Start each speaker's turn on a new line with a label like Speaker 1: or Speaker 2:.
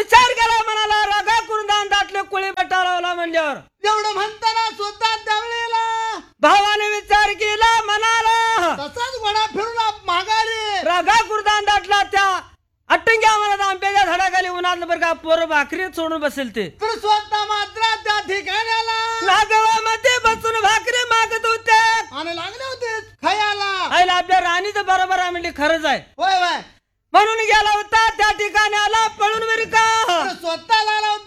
Speaker 1: विचार केला म्हणाला रागा कुर्दान दाटले कुळी बटा लावला म्हणल्यावर
Speaker 2: एवढं म्हणताना स्वतः त्यावेळेला
Speaker 1: भावाने विचार केला म्हणाला
Speaker 2: तसाच घोडा फिरून माघारी
Speaker 1: रागा कुर्दान दाटला त्या अट्टंग्या म्हणा आंब्याच्या झाडाखाली उन्हातलं बरं का पोरं भाकरी सोडून बसेल ते
Speaker 2: तर स्वतः मात्र त्या ठिकाणाला
Speaker 1: नागवामध्ये बसून भाकरी मागत होते
Speaker 2: आणि लागले होते खायला.
Speaker 1: आईला आपल्या राणीचं बरोबर आहे म्हणजे खरंच आहे
Speaker 2: होय होय
Speaker 1: म्हणून गेला होता त्या ठिकाणी आला पळून बरं का
Speaker 2: तर स्वतः लागला होता